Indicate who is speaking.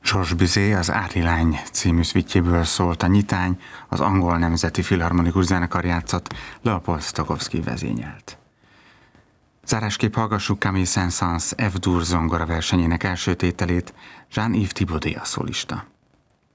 Speaker 1: Georges Bizet az Árilány című szvitjéből szólt a nyitány, az Angol Nemzeti Filharmonikus Zenekar játszott, Leopold Stokowski vezényelt. Zárásképp hallgassuk Camille Saint-Saëns F-dur zongora versenyének első tételét, Jean-Yves Thibaudet a szólista.